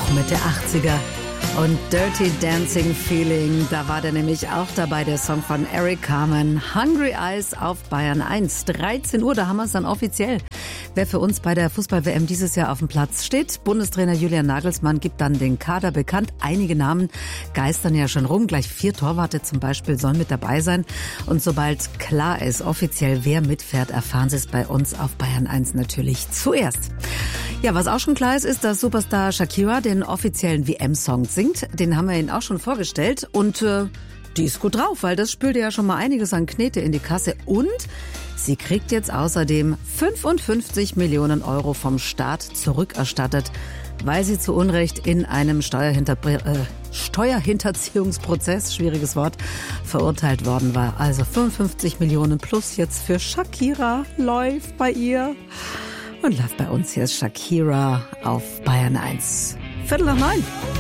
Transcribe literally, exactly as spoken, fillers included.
Mitte achtziger. Und Dirty Dancing Feeling, da war der nämlich auch dabei, der Song von Eric Carmen. Hungry Eyes auf Bayern eins. dreizehn Uhr, da haben wir es dann offiziell. Wer für uns bei der Fußball-W M dieses Jahr auf dem Platz steht. Bundestrainer Julian Nagelsmann gibt dann den Kader bekannt. Einige Namen geistern ja schon rum. Gleich vier Torwarte zum Beispiel sollen mit dabei sein. Und sobald klar ist, offiziell wer mitfährt, erfahren Sie es bei uns auf Bayern eins natürlich zuerst. Ja, was auch schon klar ist, ist, dass Superstar Shakira den offiziellen W M-Song singt. Den haben wir Ihnen auch schon vorgestellt. Und äh, die ist gut drauf, weil das spült ja schon mal einiges an Knete in die Kasse. Und sie kriegt jetzt außerdem fünfundfünfzig Millionen Euro vom Staat zurückerstattet, weil sie zu Unrecht in einem Steuerhinter äh, Steuerhinterziehungsprozess, schwieriges Wort, verurteilt worden war. Also fünfundfünfzig Millionen plus jetzt für Shakira. Läuft bei ihr. Und läuft bei uns. Hier ist Shakira auf Bayern eins. Viertel nach neun.